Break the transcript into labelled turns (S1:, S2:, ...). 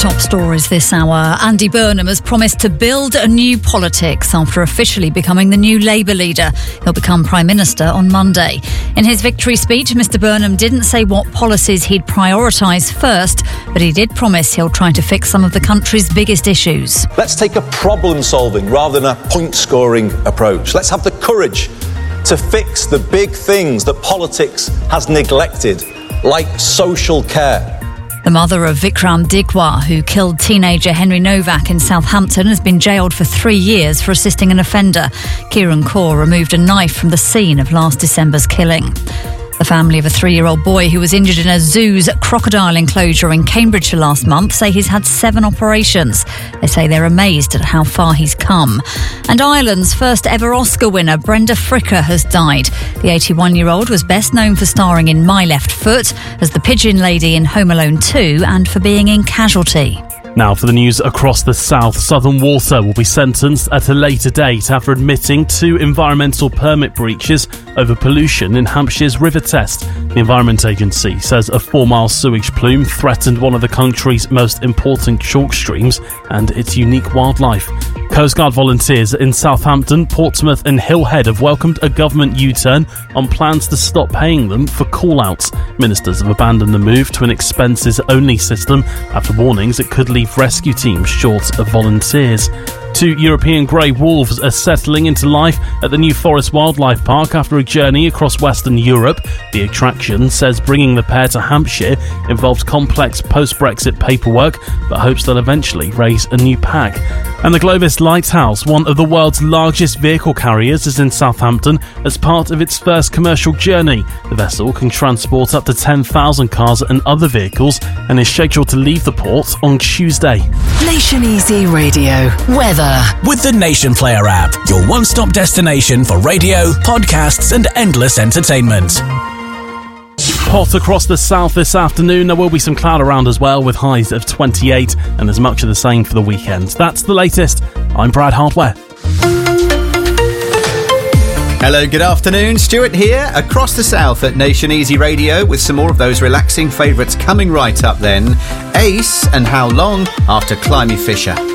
S1: Top stories this hour. Andy Burnham has promised to build a new politics after officially becoming the new Labour leader. He'll become Prime Minister on Monday. In his victory speech, Mr Burnham didn't say what policies he'd prioritise first, but he did promise he'll try to fix some of the country's biggest issues.
S2: Let's take a problem-solving rather than a point-scoring approach. Let's have the courage to fix the big things that politics has neglected, like social care.
S1: The mother of Vikram Digwa, who killed teenager Henry Novak in Southampton, has been jailed for 3 years for assisting an offender. Kieran Kaur removed a knife from the scene of last December's killing. The family of a 3-year-old boy who was injured in a zoo's crocodile enclosure in Cambridgeshire last month say he's had 7 operations. They say they're amazed at how far he's come. And Ireland's first ever Oscar winner, Brenda Fricker, has died. The 81-year-old was best known for starring in My Left Foot, as the pigeon lady in Home Alone 2 and for being in Casualty.
S3: Now for the news across the south. Southern Water will be sentenced at a later date after admitting 2 environmental permit breaches over pollution in Hampshire's River Test. The Environment Agency says a 4-mile sewage plume threatened one of the country's most important chalk streams and its unique wildlife. Coast Guard volunteers in Southampton, Portsmouth and Hillhead have welcomed a government U-turn on plans to stop paying them for call-outs. Ministers have abandoned the move to an expenses-only system after warnings it could leave rescue teams short of volunteers. 2 European grey wolves are settling into life at the New Forest Wildlife Park after a journey across Western Europe. The attraction says bringing the pair to Hampshire involves complex post-Brexit paperwork, but hopes they'll eventually raise a new pack. And the Glovis Lighthouse, one of the world's largest vehicle carriers, is in Southampton as part of its first commercial journey. The vessel can transport up to 10,000 cars and other vehicles and is scheduled to leave the port on Tuesday.
S4: Nation Easy Radio weather.
S5: With the Nation Player app, your one-stop destination for radio, podcasts and endless entertainment.
S3: Hot across the south this afternoon. There will be some cloud around as well, with highs of 28, and there's much of the same for the weekend. That's the latest. I'm Brad Hardware.
S6: Hello, good afternoon. Stuart here, across the south at Nation Easy Radio, with some more of those relaxing favourites coming right up then. Ace and How Long after Climby Fisher.